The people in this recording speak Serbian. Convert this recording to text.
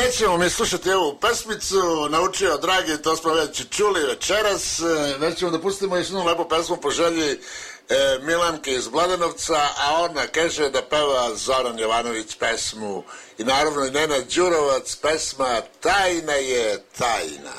nećemo mi slušati ovu pesmicu, naučio dragi, to smo već čuli večeras, već ćemo da pustimo još jednu lepu pesmu po želji Milanke iz Mladenovca, a ona kaže da peva Zoran Jovanović pesmu i naravno i Nenad Đurovac, pesma Tajna je tajna.